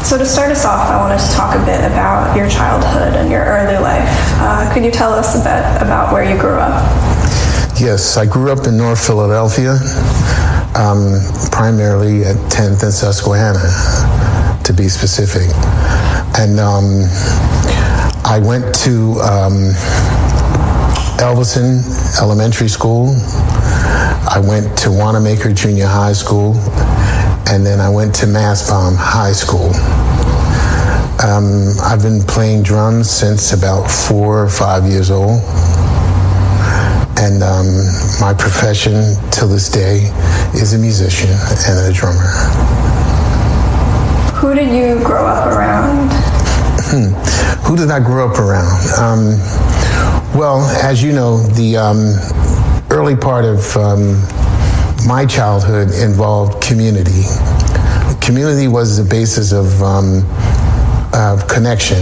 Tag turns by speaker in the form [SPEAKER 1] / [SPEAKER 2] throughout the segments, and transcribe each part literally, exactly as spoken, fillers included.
[SPEAKER 1] So to start us off, I wanted to talk a bit about your childhood and your early life. Uh, could you tell us a bit about where you grew up?
[SPEAKER 2] Yes, I grew up in North Philadelphia, um, primarily at tenth and Susquehanna, to be specific. And um, I went to um, Elverson Elementary School. I went to Wanamaker Junior High School, and then I went to Mastbaum High School. Um, I've been playing drums since about four or five years old. And um, my profession till this day is a musician and a drummer.
[SPEAKER 1] Who did you grow up around?
[SPEAKER 2] Hmm. Who did I grow up around? Um, well, as you know, the um, early part of um, my childhood involved community. Community was the basis of, um, of connection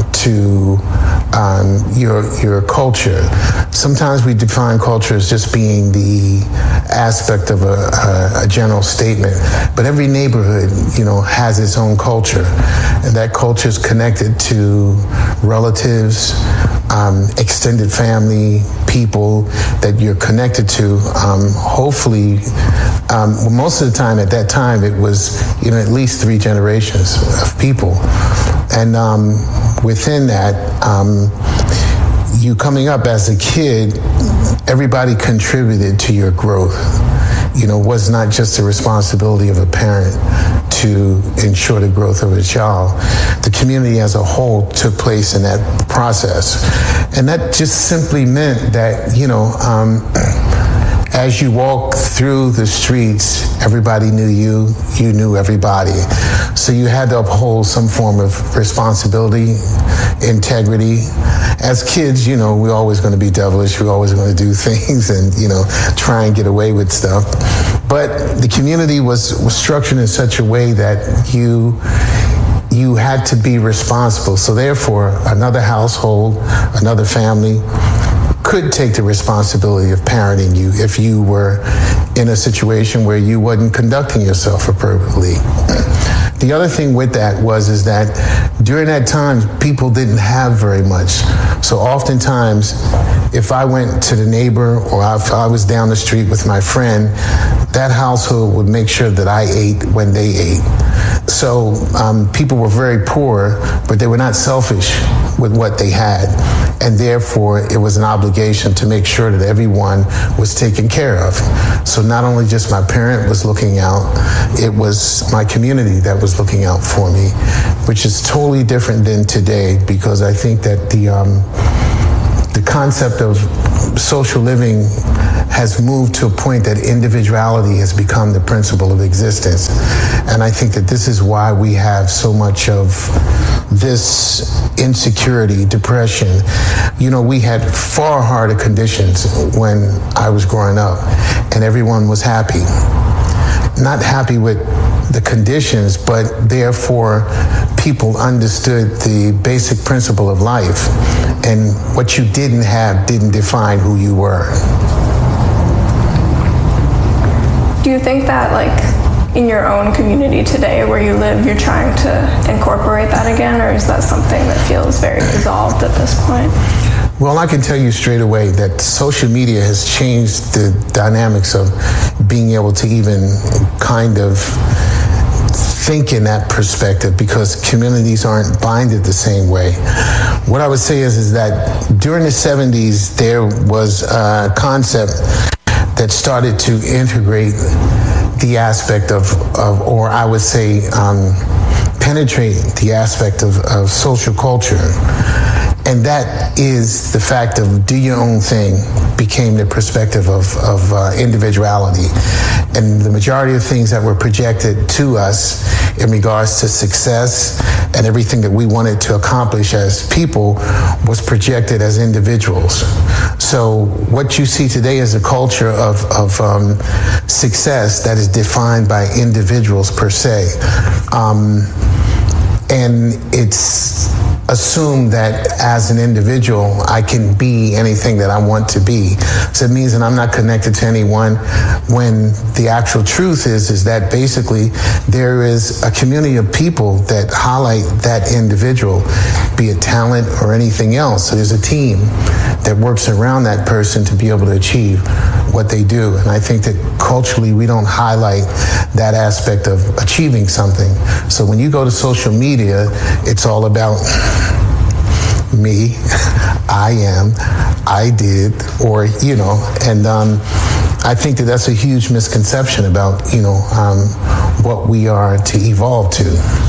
[SPEAKER 2] to um, your your culture. Sometimes we define culture as just being the aspect of a, a, a general statement, but every neighborhood, you know, has its own culture, and that culture is connected to relatives, um, extended family, people that you're connected to. Um, hopefully, um, well, most of the time at that time, it was, you know, at least three generations of people, and um, within that, um, you coming up as a kid, everybody contributed to your growth. You know, it was not just the responsibility of a parent to ensure the growth of a child. The community as a whole took place in that process. And that just simply meant that, you know, um, as you walked through the streets, everybody knew you, you knew everybody. So you had to uphold some form of responsibility, integrity. As kids, you know, we're always going to be devilish. We're always going to do things and, you know, try and get away with stuff. But the community was, was structured in such a way that you you had to be responsible. So therefore, another household, another family could take the responsibility of parenting you if you were in a situation where you wasn't conducting yourself appropriately. The other thing with that was is that during that time, people didn't have very much. So oftentimes, if I went to the neighbor or if I was down the street with my friend, that household would make sure that I ate when they ate. So um, people were very poor, but they were not selfish with what they had. And therefore, it was an obligation to make sure that everyone was taken care of. So not only just my parent was looking out, it was my community that was looking out for me, which is totally different than today, because I think that the um, the concept of social living has moved to a point that individuality has become the principle of existence. And I think that this is why we have so much of this insecurity, depression. You know, we had far harder conditions when I was growing up, and everyone was happy. Not happy with the conditions, but therefore people understood the basic principle of life, and what you didn't have didn't define who you were.
[SPEAKER 1] Do you think that, like, in your own community today where you live, you're trying to incorporate that again, or is that something that feels very dissolved at this point?
[SPEAKER 2] Well, I can tell you straight away that social media has changed the dynamics of being able to even kind of think in that perspective, because communities aren't binded the same way. What I would say is, is that during the seventies, there was a concept that started to integrate the aspect of, of or I would say, um, penetrate the aspect of, of social culture. And that is the fact of do your own thing became the perspective of, of uh, individuality. And the majority of things that were projected to us in regards to success and everything that we wanted to accomplish as people was projected as individuals. So what you see today is a culture of, of um, success that is defined by individuals per se. Um, and it's assume that as an individual I can be anything that I want to be. So it means that I'm not connected to anyone, when the actual truth is is that basically there is a community of people that highlight that individual, be it talent or anything else. So there's a team that works around that person to be able to achieve what they do. And I think that culturally we don't highlight that aspect of achieving something. So when you go to social media, it's all about me, I am, I did, or, you know, and um, I think that that's a huge misconception about, you know, um, what we are to evolve to.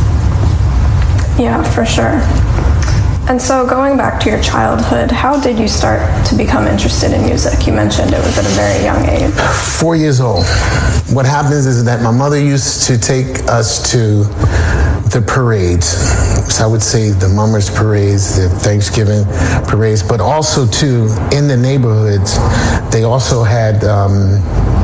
[SPEAKER 1] Yeah, for sure. And so going back to your childhood, how did you start to become interested in music? You mentioned it was at a very young age.
[SPEAKER 2] Four years old. What happens is that my mother used to take us to the parades. So I would say the Mummers parades, the Thanksgiving parades, but also too in the neighborhoods, they also had, um,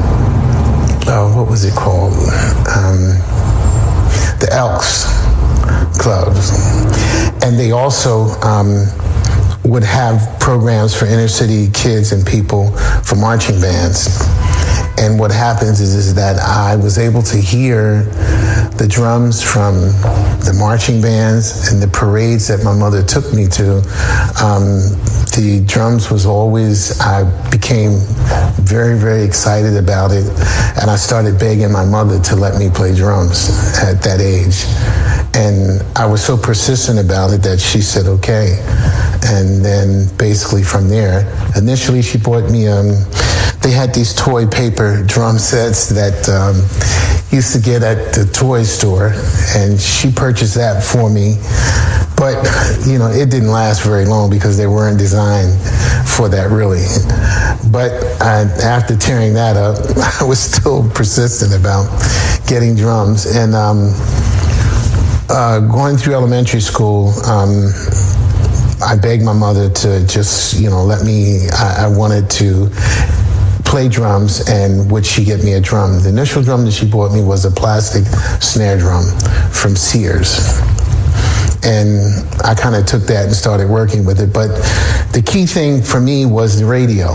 [SPEAKER 2] uh, what was it called? Um, the Elks clubs. And they also um, would have programs for inner city kids and people for marching bands. And what happens is, is that I was able to hear the drums from the marching bands and the parades that my mother took me to. Um, the drums was always, I became very, very excited about it. And I started begging my mother to let me play drums at that age. And I was so persistent about it that she said, okay. And then basically from there, initially she bought me, um, they had these toy paper drum sets that um, used to get at the toy store, and she purchased that for me. But, you know, it didn't last very long because they weren't designed for that really. But I, after tearing that up, I was still persistent about getting drums. And um, uh, going through elementary school, um, I begged my mother to just, you know, let me, I, I wanted to play drums, and would she get me a drum? The initial drum that she bought me was a plastic snare drum from Sears. And I kind of took that and started working with it. But the key thing for me was the radio.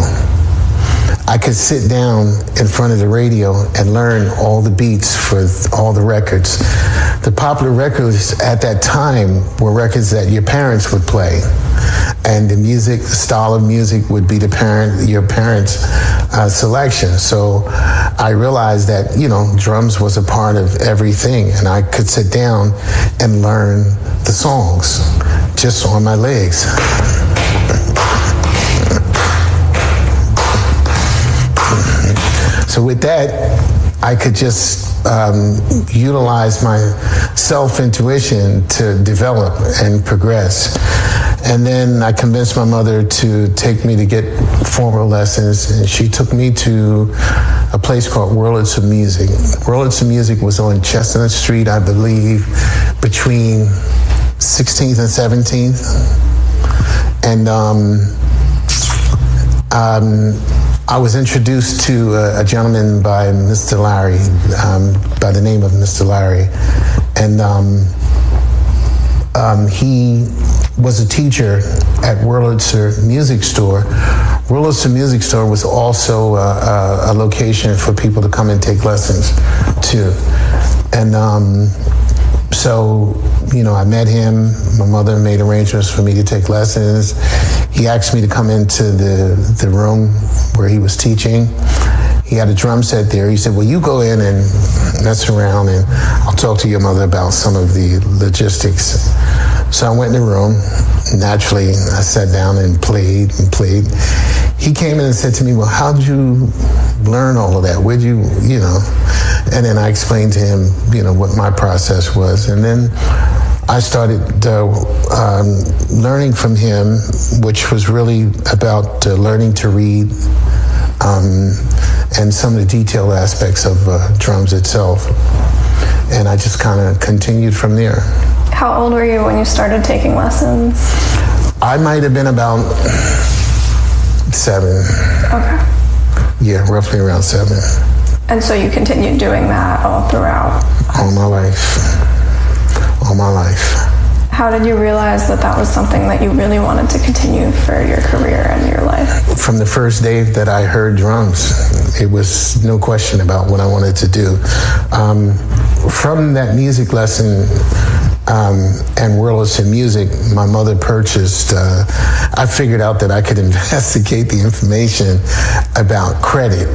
[SPEAKER 2] I could sit down in front of the radio and learn all the beats for all the records. The popular records at that time were records that your parents would play. And the music, the style of music would be the parent, your parents' uh, selection. So I realized that, you know, drums was a part of everything, and I could sit down and learn the songs just on my legs. So with that, I could just um, utilize my self-intuition to develop and progress. And then I convinced my mother to take me to get formal lessons, and she took me to a place called Wurlitzer Music. Wurlitzer Music was on Chestnut Street, I believe, between sixteenth and seventeenth. And um, um, I was introduced to a, a gentleman by Mister Larry, um, by the name of Mister Larry. And um, um, he was a teacher at Wurlitzer Music Store. Wurlitzer Music Store was also a, a, a location for people to come and take lessons too. And um, so, you know, I met him. My mother made arrangements for me to take lessons. He asked me to come into the, the room where he was teaching. He had a drum set there. He said, well, you go in and mess around, and I'll talk to your mother about some of the logistics. So I went in the room. Naturally, I sat down and played and played. He came in and said to me, well, how'd you learn all of that? Where'd you, you know? And then I explained to him, you know, what my process was. And then I started uh, um, learning from him, which was really about uh, learning to read um, and some of the detailed aspects of uh, drums itself. And I just kind of continued from there.
[SPEAKER 1] How old were you when you started taking lessons?
[SPEAKER 2] I might have been about seven.
[SPEAKER 1] Okay.
[SPEAKER 2] Yeah, roughly around seven.
[SPEAKER 1] And so you continued doing that all throughout?
[SPEAKER 2] All my life. All my life.
[SPEAKER 1] How did you realize that that was something that you really wanted to continue for your career and your life?
[SPEAKER 2] From the first day that I heard drums, it was no question about what I wanted to do. Um, from that music lesson um, and Wurlitzer Music, my mother purchased, uh, I figured out that I could investigate the information about credit.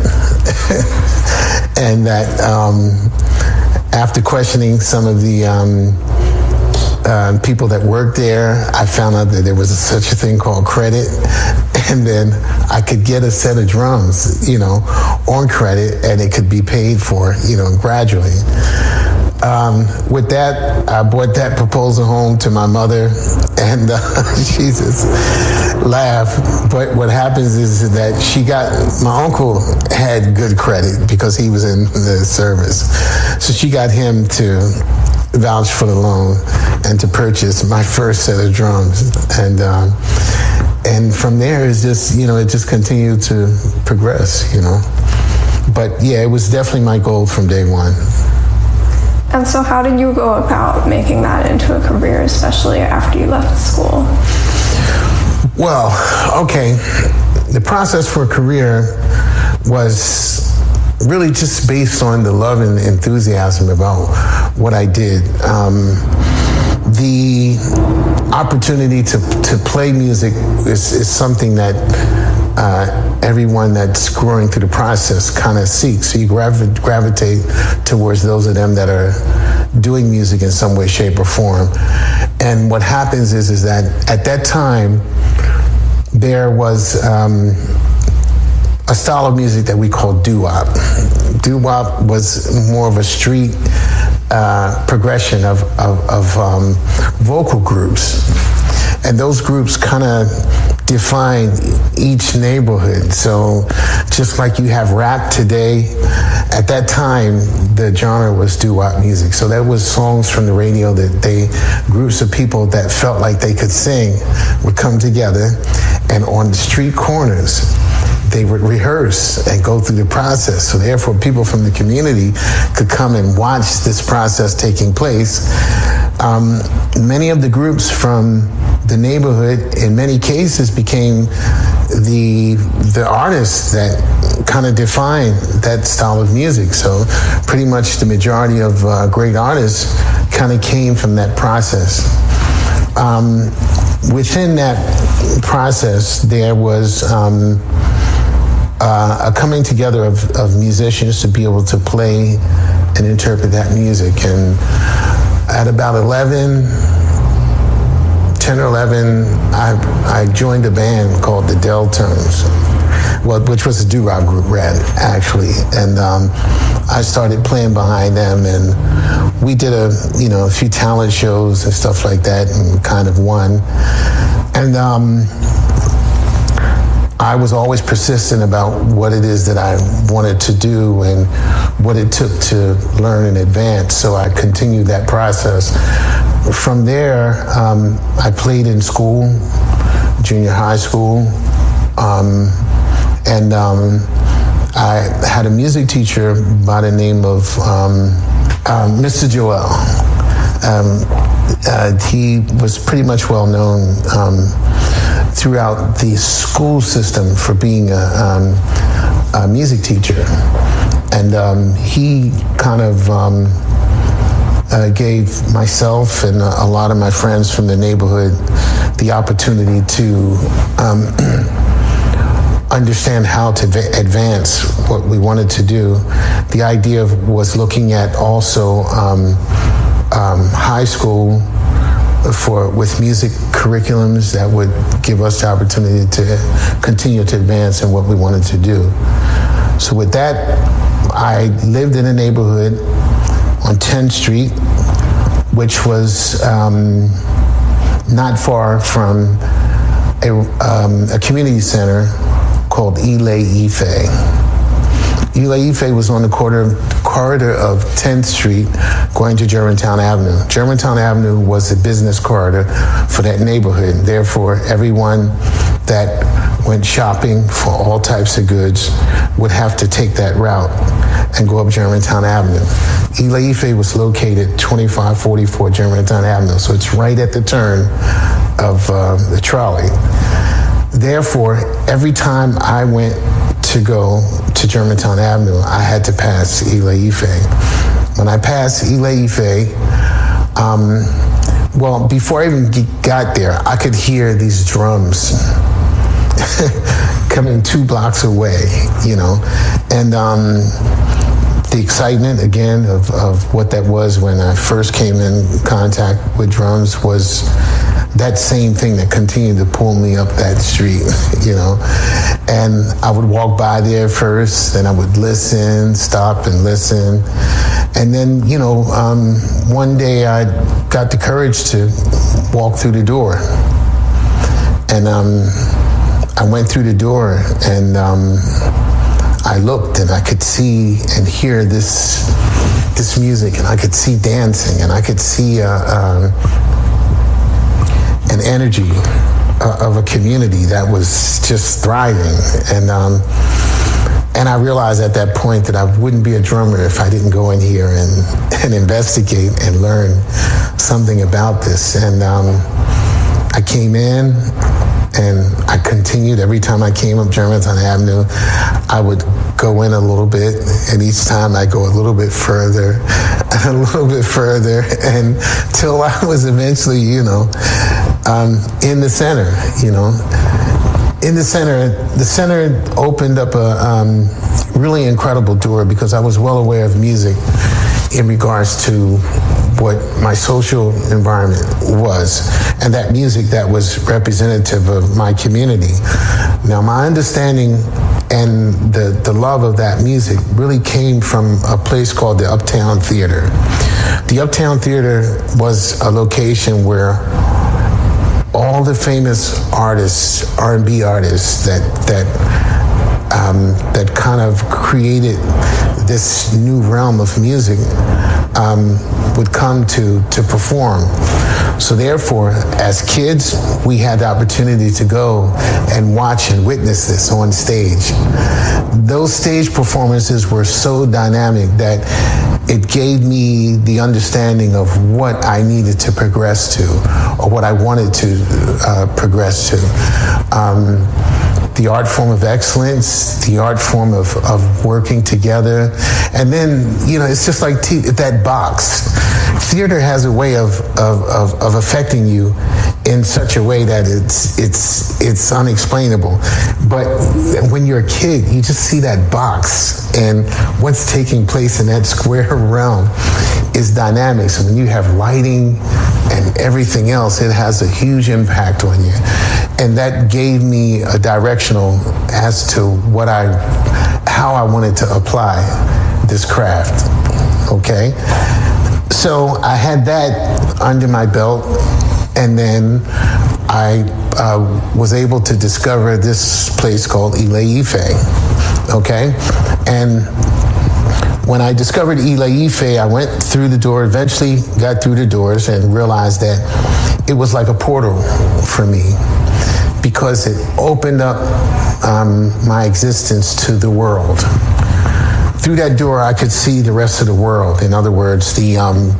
[SPEAKER 2] And that um, after questioning some of the um, uh, people that worked there, I found out that there was a, such a thing called credit. And then I could get a set of drums, you know, on credit, and it could be paid for, you know, gradually. Um, with that, I brought that proposal home to my mother, and uh, she just laughed. But what happens is that she got, my uncle had good credit because he was in the service. So she got him to vouch for the loan and to purchase my first set of drums. And um, and from there, it's just, you know, it just continued to progress, you know. But yeah, it was definitely my goal from day one.
[SPEAKER 1] And so how did you go about making that into a career, especially after you left school?
[SPEAKER 2] Well, okay, the process for a career was really just based on the love and enthusiasm about what I did. Um, the opportunity to, to play music is, is something that uh, everyone that's growing through the process kind of seeks. So you gravi- gravitate towards those of them that are doing music in some way, shape, or form. And what happens is, is that at that time, there was um, a style of music that we called doo-wop. Doo-wop was more of a street uh, progression of, of, of um, vocal groups. And those groups kind of define each neighborhood. So just like you have rap today, at that time, the genre was doo-wop music. So that was songs from the radio that they, groups of people that felt like they could sing would come together, and on the street corners, they would rehearse and go through the process. So therefore, people from the community could come and watch this process taking place. Um, many of the groups from the neighborhood, in many cases, became the the artists that kind of defined that style of music. So pretty much the majority of uh, great artists kind of came from that process. Um, within that process, there was um, uh, a coming together of, of musicians to be able to play and interpret that music. And at about eleven, ten or eleven, I, I joined a band called the Deltones, well, which was a doo-wop group, actually. And um, I started playing behind them, and we did a, you know, a few talent shows and stuff like that, and kind of won. And um, I was always persistent about what it is that I wanted to do and what it took to learn in advance. So I continued that process. From there, um, I played in school, junior high school, um, and um, I had a music teacher by the name of um, uh, Mister Joel. Um, uh, he was pretty much well known um, throughout the school system for being a, um, a music teacher. And um, he kind of um, uh, gave myself and a lot of my friends from the neighborhood the opportunity to um, understand how to v- advance what we wanted to do. The idea was looking at also um, um, high school for with music curriculums that would give us the opportunity to continue to advance in what we wanted to do. So with that, I lived in a neighborhood on tenth street, which was um, not far from a, um, a community center called Ile Ife. Ile Ife was on the corner corridor of tenth Street going to Germantown Avenue. Germantown Avenue was a business corridor for that neighborhood. Therefore, everyone that went shopping for all types of goods would have to take that route and go up Germantown Avenue. Ile Ife was located twenty-five forty-four Germantown Avenue, so it's right at the turn of uh, the trolley. Therefore, every time I went to go to Germantown Avenue, I had to pass Ile Ife. When I passed Ile Ife, um, well, before I even got there, I could hear these drums coming two blocks away, you know, and um, the excitement, again, of, of what that was when I first came in contact with drums was that same thing that continued to pull me up that street, you know. And I would walk by there first, then I would listen, stop and listen. And then, you know, um, one day I got the courage to walk through the door. And um, I went through the door and um, I looked and I could see and hear this this music, and I could see dancing, and I could see uh, um, an energy uh, of a community that was just thriving. And um, and I realized at that point that I wouldn't be a drummer if I didn't go in here and, and investigate and learn something about this. And um, I came in and I continued. Every time I came up Germantown Avenue, I would go in a little bit, and each time I go a little bit further, and a little bit further, and till I was eventually, you know, um, in the center, you know. In the center, the center opened up a um, really incredible door, because I was well aware of music in regards to what my social environment was, and that music that was representative of my community. Now, my understanding and the, the love of that music really came from a place called the Uptown Theater. The Uptown Theater was a location where all the famous artists, R and B artists that that um, that kind of created this new realm of music um, would come to to perform. So therefore, as kids, we had the opportunity to go and watch and witness this on stage. Those stage performances were so dynamic that it gave me the understanding of what I needed to progress to, or what I wanted to uh, progress to. Um, the art form of excellence, the art form of, of working together. And then, you know, it's just like t- that box. Theater has a way of, of, of, of affecting you in such a way that it's it's it's unexplainable. But when you're a kid, you just see that box, and what's taking place in that square realm is dynamic. So when you have lighting and everything else, it has a huge impact on you. And that gave me a directional as to what I, how I wanted to apply this craft, okay? So I had that under my belt, and then I uh, was able to discover this place called Ile Ife, okay? And when I discovered Ile Ife, I went through the door, eventually got through the doors, and realized that it was like a portal for me, because it opened up um, my existence to the world. Through that door, I could see the rest of the world. In other words, the um,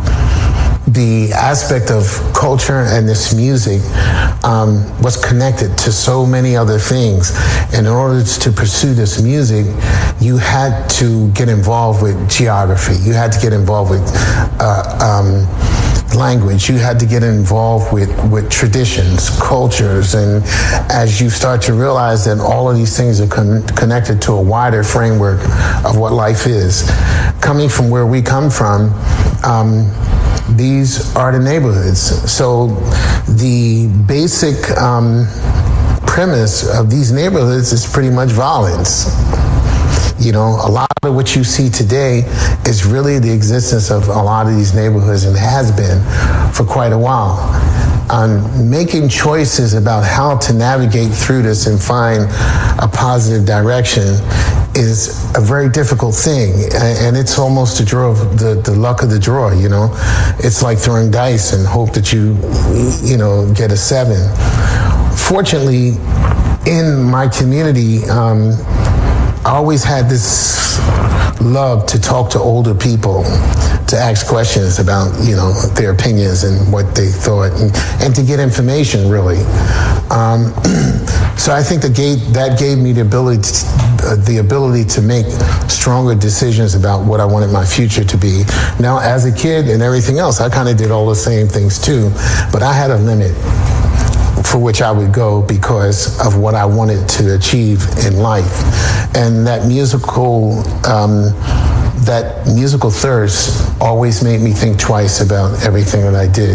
[SPEAKER 2] the aspect of culture and this music um, was connected to so many other things. And in order to pursue this music, you had to get involved with geography. You had to get involved with uh, um, language. You had to get involved with, with traditions, cultures. And as you start to realize that all of these things are con- connected to a wider framework of what life is, coming from where we come from, um, these are the neighborhoods. So the basic um, premise of these neighborhoods is pretty much violence. You know, a lot of what you see today is really the existence of a lot of these neighborhoods, and has been for quite a while. Um, making choices about how to navigate through this and find a positive direction is a very difficult thing, and it's almost a draw of the, the luck of the draw, you know. It's like throwing dice and hope that you, you know, get a seven. Fortunately, in my community, um, I always had this love to talk to older people, to ask questions about, you know, their opinions and what they thought, and, and to get information, really. Um, so I think that gave, that gave me the ability to, uh, the ability to make stronger decisions about what I wanted my future to be. Now, as a kid and everything else, I kind of did all the same things too, but I had a limit for which I would go because of what I wanted to achieve in life. And that musical, um, that musical thirst always made me think twice about everything that I did.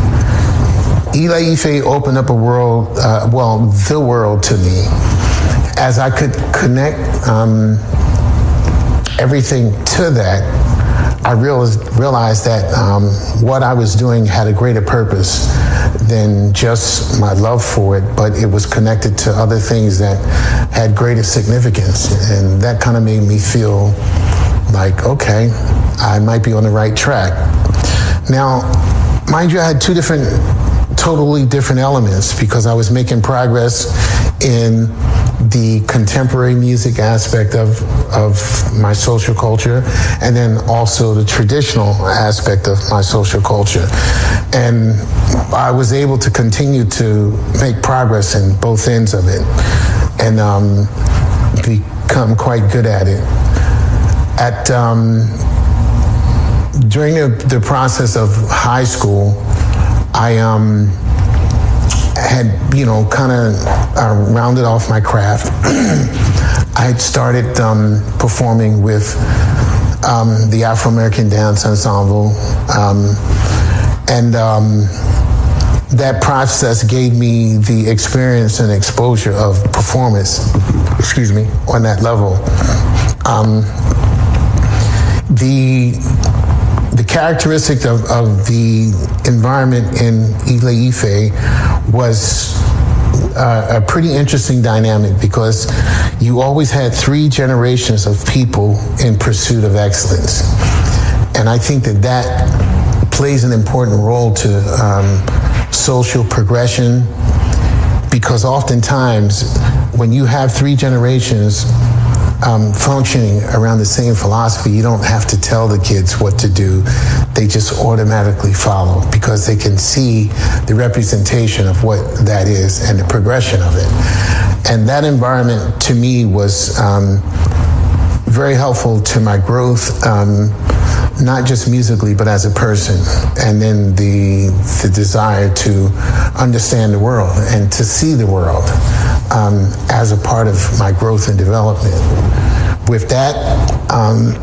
[SPEAKER 2] Ile Ife opened up a world, uh, well, the world to me, as I could connect um, everything to that. I realized, realized that um, what I was doing had a greater purpose than just my love for it, but it was connected to other things that had greater significance. And that kind of made me feel like, okay, I might be on the right track. Now, mind you, I had two different, totally different elements because I was making progress in the contemporary music aspect of, of my social culture, and then also the traditional aspect of my social culture. And I was able to continue to make progress in both ends of it and um, become quite good at it. At um, during the, the process of high school, I um, had, you know, kind of uh, rounded off my craft. I had started um, performing with um, the Afro-American Dance Ensemble, um, and um, that process gave me the experience and exposure of performance, excuse me, on that level. Um, the The characteristic of, of the environment in Ile Ife was uh, a pretty interesting dynamic because you always had three generations of people in pursuit of excellence. And I think that that plays an important role to um, social progression, because oftentimes when you have three generations Um, functioning around the same philosophy, you don't have to tell the kids what to do. They just automatically follow because they can see the representation of what that is and the progression of it. And that environment to me was um, very helpful to my growth, um, not just musically, but as a person. And then the, the desire to understand the world and to see the world um, as a part of my growth and development. With that, um,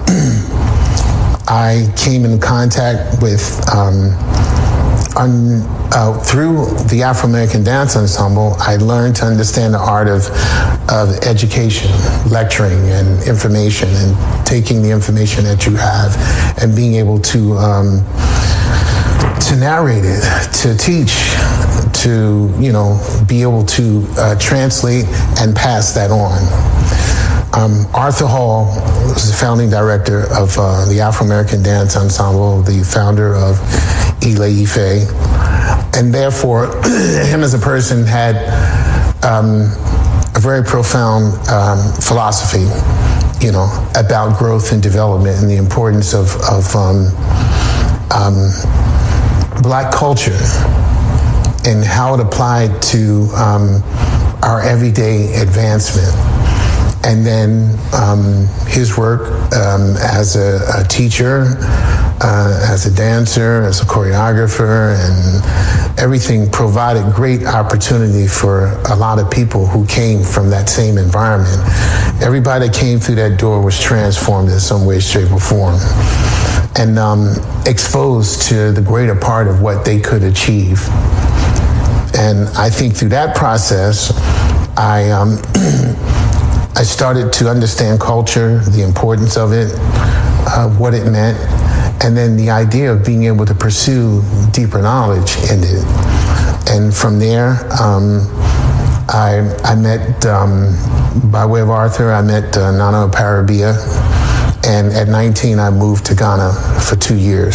[SPEAKER 2] I came in contact with, um, un, uh, through the Afro-American Dance Ensemble, I learned to understand the art of, of education, lecturing and information, and taking the information that you have and being able to, um, to narrate it, to teach, to, you know, be able to uh, translate and pass that on. Um, Arthur Hall was the founding director of uh, the Afro-American Dance Ensemble, the founder of Ile Ife, and therefore him as a person had um, a very profound um, philosophy, you know, about growth and development and the importance of, of um, um, Black culture and how it applied to um, our everyday advancement. And then um, his work um, as a, a teacher, uh, as a dancer, as a choreographer, and everything provided great opportunity for a lot of people who came from that same environment. Everybody that came through that door was transformed in some way, shape, or form, and um, exposed to the greater part of what they could achieve. And I think through that process, I um, I started to understand culture, the importance of it, uh, what it meant, and then the idea of being able to pursue deeper knowledge in it. And from there, um, I, I met, um, by way of Arthur, I met uh, Nana Parabia, and at nineteen I moved to Ghana for two years.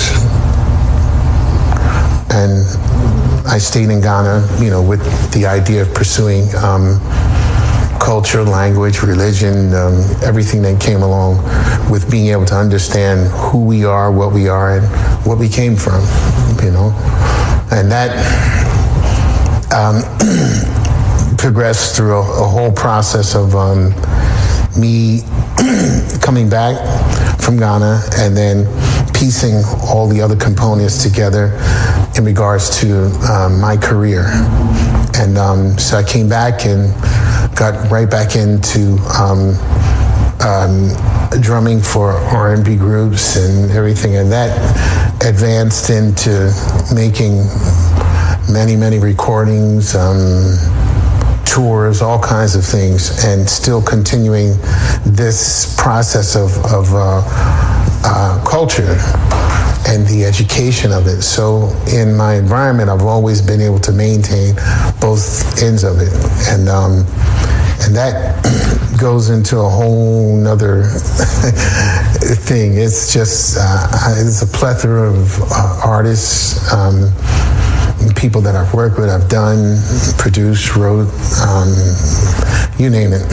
[SPEAKER 2] And I stayed in Ghana, you know, with the idea of pursuing um, culture, language, religion, um, everything that came along with being able to understand who we are, what we are, and what we came from, you know. And that um, progressed through a, a whole process of um, me coming back from Ghana and then piecing all the other components together in regards to um, my career. And um, so I came back and got right back into um, um, drumming for R and B groups and everything, and that advanced into making many, many recordings, um, tours, all kinds of things, and still continuing this process of, of uh, uh, culture and the education of it. So in my environment, I've always been able to maintain both ends of it. And um, and that goes into a whole nother thing. It's just, uh, it's a plethora of uh, artists, um, people that I've worked with, I've done, produced, wrote, um, you name it.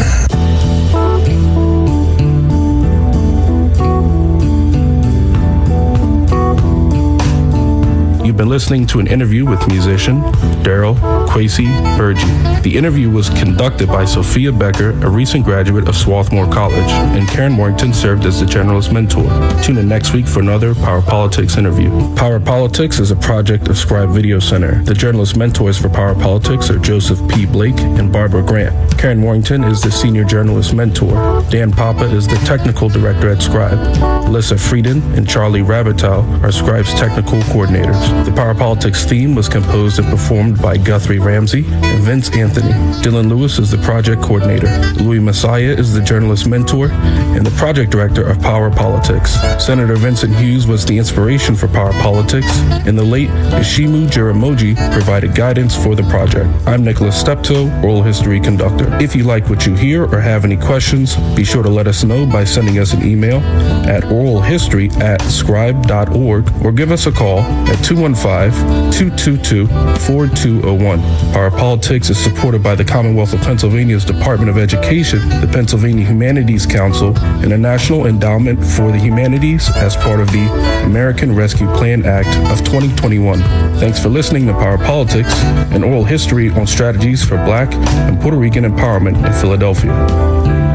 [SPEAKER 3] You've been listening to an interview with musician Daryl Kwesi Burgee. The interview was conducted by Sophia Becker, a recent graduate of Swarthmore College, and Karen Warrington served as the journalist mentor. Tune in next week for another Power Politics interview. Power Politics is a project of Scribe Video Center. The journalist mentors for Power Politics are Joseph P. Blake and Barbara Grant. Karen Warrington is the senior journalist mentor. Dan Papa is the technical director at Scribe. Alyssa Frieden and Charlie Rabatow are Scribe's technical coordinators. The Power Politics theme was composed and performed by Guthrie Ramsey and Vince Anthony. Dylan Lewis is the project coordinator. Louis Messiah is the journalist mentor and the project director of Power Politics. Senator Vincent Hughes was the inspiration for Power Politics, and the late Ishimu Jiramogi provided guidance for the project. I'm Nicholas Steptoe, oral history conductor. If you like what you hear or have any questions, be sure to let us know by sending us an email at oralhistory at scribe dot org or give us a call at two one five, two two two, four two zero one. Power Politics is supported by the Commonwealth of Pennsylvania's Department of Education, the Pennsylvania Humanities Council, and the National Endowment for the Humanities as part of the American Rescue Plan Act of twenty twenty-one. Thanks for listening to Power Politics, an oral history on strategies for Black and Puerto Rican empowerment in Philadelphia.